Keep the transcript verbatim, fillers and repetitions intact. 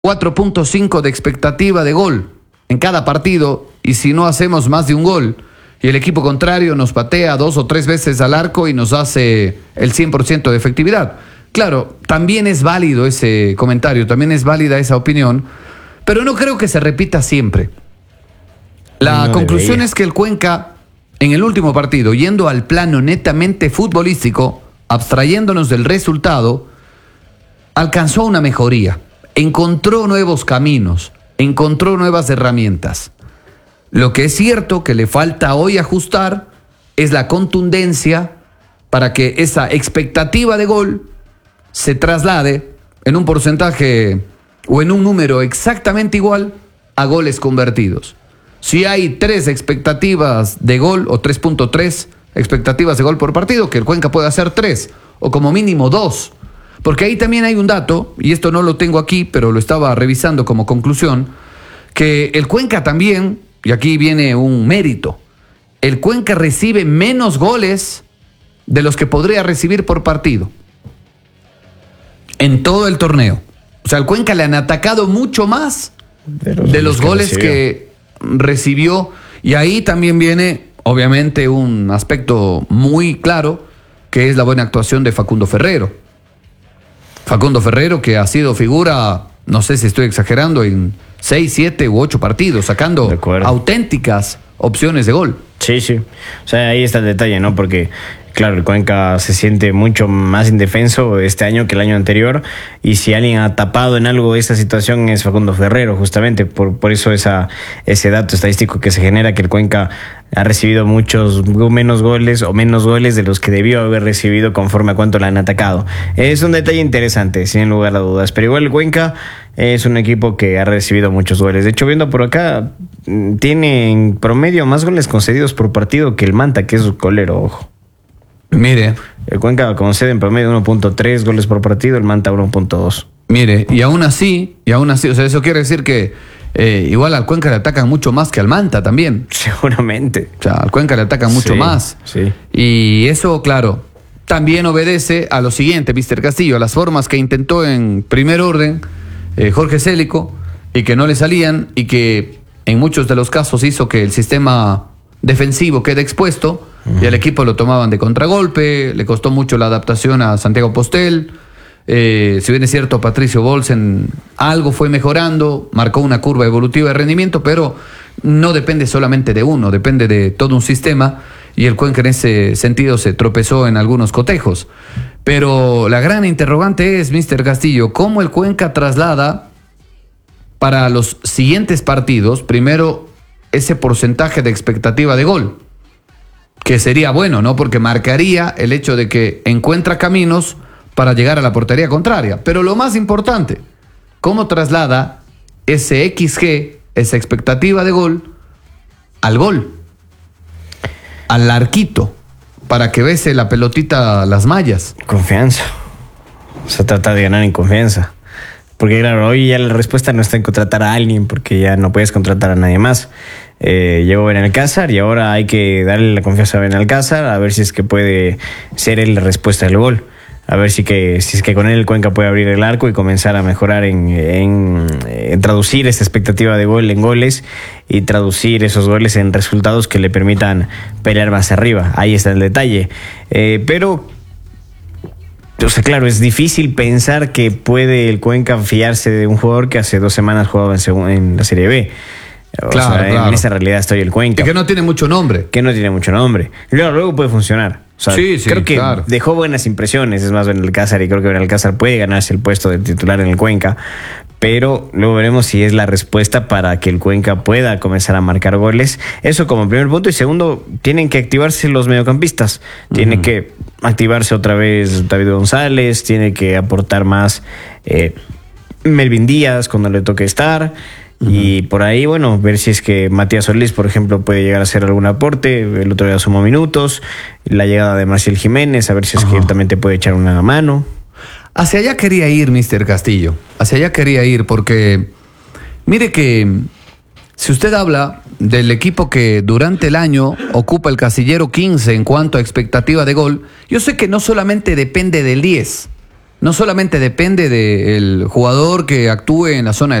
cuatro punto cinco de expectativa de gol en cada partido, y si no hacemos más de un gol y el equipo contrario nos patea dos o tres veces al arco y nos hace el cien por ciento de efectividad. Claro, también es válido ese comentario, también es válida esa opinión, pero no creo que se repita siempre. La No conclusión debería. es que el Cuenca, en el último partido, yendo al plano netamente futbolístico, abstrayéndonos del resultado, alcanzó una mejoría, encontró nuevos caminos, encontró nuevas herramientas. Lo que es cierto que le falta hoy ajustar es la contundencia para que esa expectativa de gol se traslade en un porcentaje o en un número exactamente igual a goles convertidos. Si hay tres expectativas de gol o tres punto tres expectativas de gol por partido, que el Cuenca puede hacer tres o como mínimo dos. Porque ahí también hay un dato, y esto no lo tengo aquí, pero lo estaba revisando como conclusión, que el Cuenca también, y aquí viene un mérito, el Cuenca recibe menos goles de los que podría recibir por partido en todo el torneo. O sea, al Cuenca le han atacado mucho más de los, de los que goles recibió. que recibió, y ahí también viene obviamente un aspecto muy claro, que es la buena actuación de Facundo Ferrero. Facundo Ferrero, que ha sido figura, no sé si estoy exagerando, en seis, siete u ocho partidos, sacando De acuerdo. auténticas opciones de gol. Sí, sí. O sea, ahí está el detalle, ¿no? Porque, claro, el Cuenca se siente mucho más indefenso este año que el año anterior. Y si alguien ha tapado en algo esta situación es Facundo Ferrero, justamente. Por, por eso esa, ese dato estadístico que se genera, que el Cuenca ha recibido muchos menos goles o menos goles de los que debió haber recibido conforme a cuánto le han atacado. Es un detalle interesante, sin lugar a dudas. Pero igual el Cuenca es un equipo que ha recibido muchos goles. De hecho, viendo por acá, tiene en promedio más goles concedidos por partido que el Manta, que es su colero, ojo. Mire, El Cuenca concede en promedio uno punto tres goles por partido, el Manta uno punto dos. mire, y aún así, y aún así, o sea, eso quiere decir que eh, igual al Cuenca le atacan mucho más que al Manta también. Seguramente. O sea, al Cuenca le atacan mucho Sí, más. sí. Y eso, claro, también obedece a lo siguiente, mister Castillo, a las formas que intentó en primer orden eh, Jorge Célico, y que no le salían, y que en muchos de los casos hizo que el sistema defensivo quede expuesto, uh-huh. y al equipo lo tomaban de contragolpe. Le costó mucho la adaptación a Santiago Postel. Eh, si bien es cierto, Patricio Bolsen algo fue mejorando, marcó una curva evolutiva de rendimiento, pero no depende solamente de uno, depende de todo un sistema, y el Cuenca en ese sentido se tropezó en algunos cotejos. Pero la gran interrogante es, mister Castillo, ¿cómo el Cuenca traslada para los siguientes partidos, primero, ese porcentaje de expectativa de gol? Que sería bueno, ¿no? Porque marcaría el hecho de que encuentra caminos para llegar a la portería contraria. Pero lo más importante, ¿cómo traslada ese equis ge, esa expectativa de gol, al gol? Al arquito, para que bese la pelotita a las mallas. Confianza. Se trata de ganar en confianza. Porque claro, hoy ya la respuesta no está en contratar a alguien, porque ya no puedes contratar a nadie más. Eh, llegó Benalcázar y ahora hay que darle la confianza a Benalcázar, a ver si es que puede ser él la respuesta del gol. A ver si, que, si es que con él el Cuenca puede abrir el arco y comenzar a mejorar en, en, en traducir esa expectativa de gol en goles y traducir esos goles en resultados que le permitan pelear más arriba. Ahí está el detalle. Eh, pero, o sea, claro, es difícil pensar que puede el Cuenca fiarse de un jugador que hace dos semanas jugaba en, segun, en la Serie B. O claro, sea, claro. En esa realidad estoy el Cuenca. Y que no tiene mucho nombre. Que no tiene mucho nombre. Luego, luego puede funcionar. O sea, sí, sí, creo que claro. dejó buenas impresiones, es más, Benalcázar, y creo que Benalcázar puede ganarse el puesto de titular en el Cuenca, pero luego veremos si es la respuesta para que el Cuenca pueda comenzar a marcar goles. Eso como primer punto. Y segundo, tienen que activarse los mediocampistas. Uh-huh. Tiene que activarse otra vez David González, tiene que aportar más eh, Melvin Díaz cuando le toque estar. Y por ahí, bueno, ver si es que Matías Solís, por ejemplo, puede llegar a hacer algún aporte. El otro día sumó minutos. La llegada de Marcial Jiménez, a ver si es Ajá. que él también te puede echar una mano. Hacia allá quería ir, mister Castillo. Hacia allá quería ir porque, mire que si usted habla del equipo que durante el año ocupa el casillero quince en cuanto a expectativa de gol, yo sé que no solamente depende del diez. no solamente depende del jugador que actúe en la zona